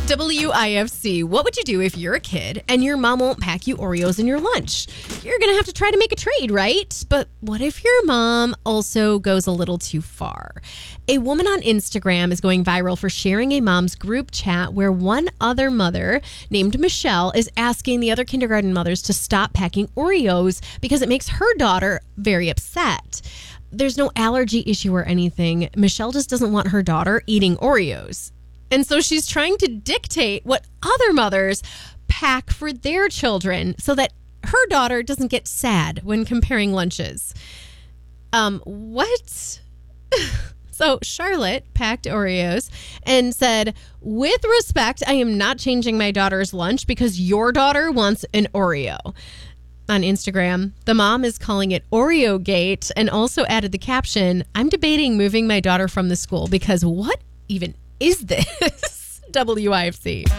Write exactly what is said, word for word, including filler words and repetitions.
W I F C, what would you do if you're a kid and your mom won't pack you Oreos in your lunch? You're going to have to try to make a trade, right? But what if your mom also goes a little too far? A woman on Instagram is going viral for sharing a mom's group chat where one other mother named Michelle is asking the other kindergarten mothers to stop packing Oreos because it makes her daughter very upset. There's no allergy issue or anything. Michelle just doesn't want her daughter eating Oreos. And so she's trying to dictate what other mothers pack for their children so that her daughter doesn't get sad when comparing lunches. Um, what? So Charlotte packed Oreos and said, with respect, I am not changing my daughter's lunch because your daughter wants an Oreo. On Instagram, the mom is calling it Oreo Gate and also added the caption, I'm debating moving my daughter from the school because what even is this? W I F C.